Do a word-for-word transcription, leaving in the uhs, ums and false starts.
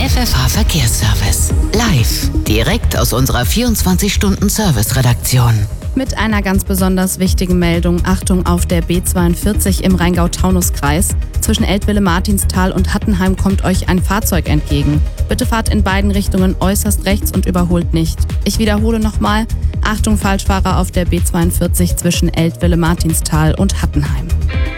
F F H Verkehrsservice. Live, direkt aus unserer vierundzwanzig-Stunden-Service-Redaktion. Mit einer ganz besonders wichtigen Meldung. Achtung, auf der B zweiundvierzig im Rheingau-Taunus-Kreis. Zwischen Eltville-Martinsthal und Hattenheim kommt euch ein Fahrzeug entgegen. Bitte fahrt in beiden Richtungen äußerst rechts und überholt nicht. Ich wiederhole nochmal. Achtung, Falschfahrer auf der B zweiundvierzig zwischen Eltville-Martinsthal und Hattenheim.